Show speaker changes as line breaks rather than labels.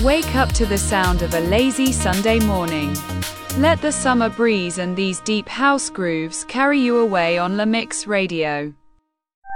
Wake up to the sound of a lazy Sunday morning. Let the summer breeze and these deep house grooves carry you away on La Mix Radio.